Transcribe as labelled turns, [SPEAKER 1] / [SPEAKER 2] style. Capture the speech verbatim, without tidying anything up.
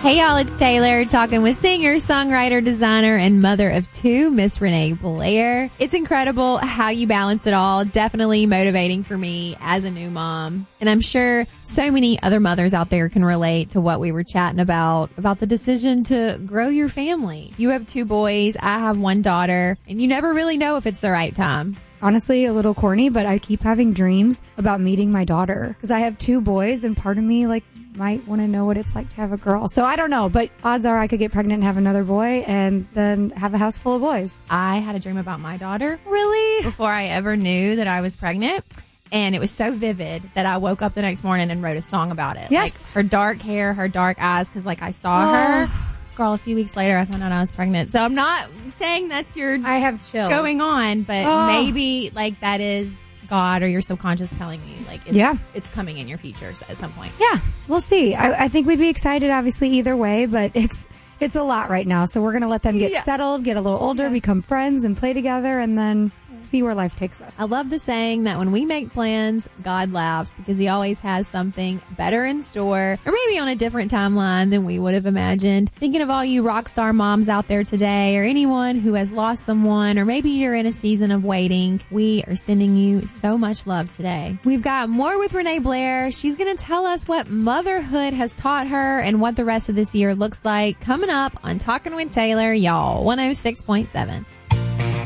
[SPEAKER 1] Hey y'all, it's Taylor talking with singer, songwriter, designer, and mother of two, Miss Renee Blair. It's incredible how you balance it all. Definitely motivating for me as a new mom. And I'm sure so many other mothers out there can relate to what we were chatting about, about the decision to grow your family. You have two boys, I have one daughter, and you never really know if it's the right time.
[SPEAKER 2] Honestly, a little corny, but I keep having dreams about meeting my daughter because I have two boys and part of me like might want to know what it's like to have a girl. So I don't know, but odds are I could get pregnant and have another boy and then have a house full of boys.
[SPEAKER 1] I had a dream about my daughter.
[SPEAKER 2] Really?
[SPEAKER 1] Before I ever knew that I was pregnant. And it was so vivid that I woke up the next morning and wrote a song about it.
[SPEAKER 2] Yes.
[SPEAKER 1] Like her dark hair, her dark eyes, because like I saw
[SPEAKER 2] Oh.
[SPEAKER 1] her. Girl, a few weeks later, I found out I was pregnant. So I'm not saying that's your
[SPEAKER 2] I have chills.
[SPEAKER 1] going on, but
[SPEAKER 2] Oh.
[SPEAKER 1] maybe like that is God or your subconscious telling you like it's,
[SPEAKER 2] Yeah.
[SPEAKER 1] it's coming in your future at some point.
[SPEAKER 2] Yeah, we'll see. I, I think we'd be excited, obviously, either way, but it's it's a lot right now. So we're going to let them get
[SPEAKER 1] Yeah.
[SPEAKER 2] settled, get a little older,
[SPEAKER 1] Yeah.
[SPEAKER 2] become friends, and play together, and then see where life takes us.
[SPEAKER 1] I love the saying that when we make plans, God laughs because he always has something better in store or maybe on a different timeline than we would have imagined. Thinking of all you rock star moms out there today or anyone who has lost someone or maybe you're in a season of waiting, we are sending you so much love today. We've got more with Renee Blair. She's going to tell us what motherhood has taught her and what the rest of this year looks like coming up on Talking with Taylor, y'all, one oh six point seven.